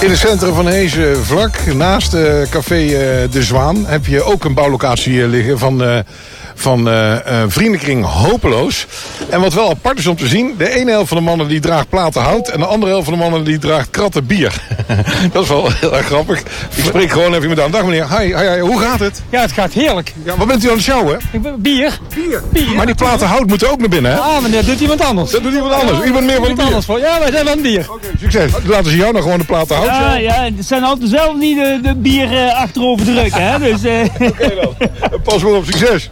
In het centrum van Heesen, vlak naast café De Zwaan, heb je ook een bouwlocatie liggen van vriendenkring Hopeloos. En wat wel apart is om te zien, de ene helft van de mannen die draagt platen hout en de andere helft van de mannen die draagt kratten bier. Dat is wel heel erg grappig. Ik spreek gewoon even met aan. Dag meneer, hi, hoe gaat het? Ja, het gaat heerlijk. Ja, wat bent u aan het sjouwen? Bier. Maar die platen hout moeten ook naar binnen, hè? Ah, maar dat doet iemand anders. Dat doet iemand anders. U bent meer van het bier. Ja, wij zijn van het bier. Oké, succes. Laten ze jou nou gewoon de platen hout sjouwen. Ja, het zijn altijd zelf niet de bier achterover drukken, hè. Dus, Oké dan. Pas maar op, succes.